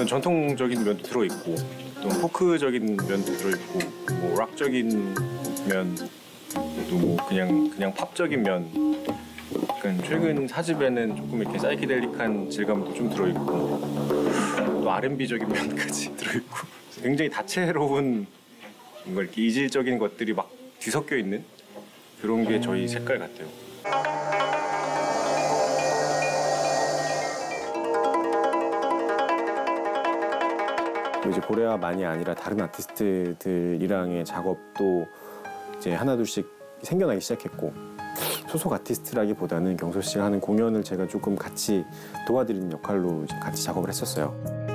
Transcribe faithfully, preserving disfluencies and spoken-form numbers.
물론 전통적인 면도 들어있고 또 포크적인 면도 들어있고 뭐 락적인 면도 뭐 그냥 그냥 팝적인 면. 약간 최근 사집에는 조금 이렇게 사이키델릭한 질감도 좀 들어있고 또 알앤비적인 면까지 들어있고 굉장히 다채로운 뭔가 이렇게 이질적인 것들이 막 뒤섞여 있는 그런 게 저희 색깔 같아요. 이제 고래아만이 아니라 다른 아티스트들이랑의 작업도 이제 하나둘씩 생겨나기 시작했고 소속 아티스트라기보다는 경서 씨가 하는 공연을 제가 조금 같이 도와드리는 역할로 이제 같이 작업을 했었어요.